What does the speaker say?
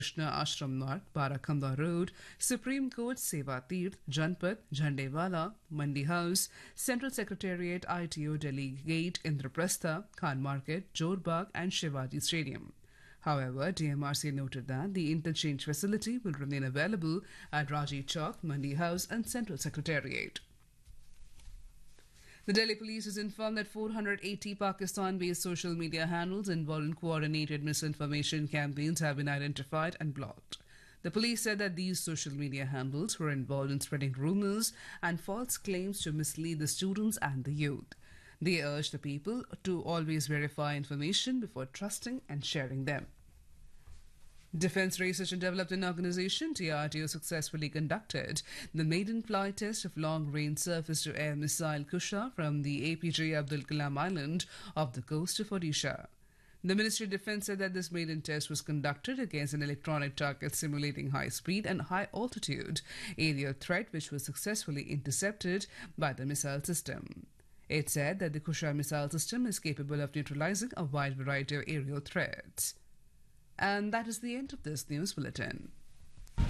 Krishna Ashram North, Barakanda Road, Supreme Court, Seva Tirth, Janpat, Jhandewala, Mandi House, Central Secretariat, ITO Delhi Gate, Indraprastha, Khan Market, Jorbagh, and Shivaji Stadium. However, DMRC noted that the interchange facility will remain available at Raji Chowk, Mandi House, and Central Secretariat. The Delhi police has informed that 480 Pakistan-based social media handles involved in coordinated misinformation campaigns have been identified and blocked. The police said that these social media handles were involved in spreading rumors and false claims to mislead the students and the youth. They urged the people to always verify information before trusting and sharing them. Defense Research and Development Organization (DRDO) successfully conducted the maiden flight test of long-range surface-to-air missile Kusha from the APJ Abdul Kalam Island off the coast of Odisha. The Ministry of Defense said that this maiden test was conducted against an electronic target simulating high speed and high altitude aerial threat, which was successfully intercepted by the missile system. It said that the Kusha missile system is capable of neutralizing a wide variety of aerial threats. And that is the end of this news bulletin.